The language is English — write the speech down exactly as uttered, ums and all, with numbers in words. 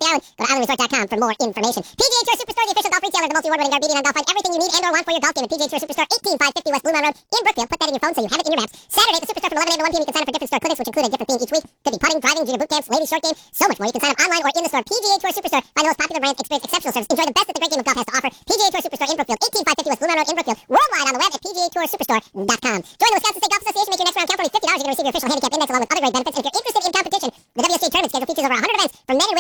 Island. Go to island resort dot com for more information. P G A Tour Superstore, the official golf retailer, the multi-award-winning Garbedian on golf. Find everything you need and or want for your golf game at P G A Tour Superstore, eighteen five fifty West Blue Mountain Road in Brookfield. Put that in your phone so you have it in your maps. Saturday at the Superstore from eleven a m to one p m You can sign up for different store clinics, which include a different theme each week. Could be putting, driving, junior boot camps, ladies short game, so much more. You can sign up online or in the store. P G A Tour Superstore. Find the most popular brands, experience exceptional service. Enjoy the best that the great game of golf has to offer. P G A Tour Superstore in Brookfield, eighteen five fifty West Blue Mountain Road in Brookfield. Worldwide on the web at P G A Tour Superstore dot com. Join the Wisconsin State Golf Association. Make your next round count for only fifty dollars. You're going to receive your official handicap index along with other great benefits. And if you're interested in competition, the W S G A tournament schedule features over one hundred events from men and women